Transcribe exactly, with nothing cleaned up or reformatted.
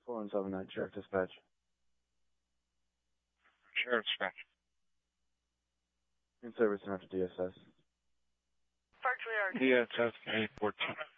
four one seven nine, Sheriff Dispatch. Sheriff Dispatch. In service and after D S S. D S S eight fourteen.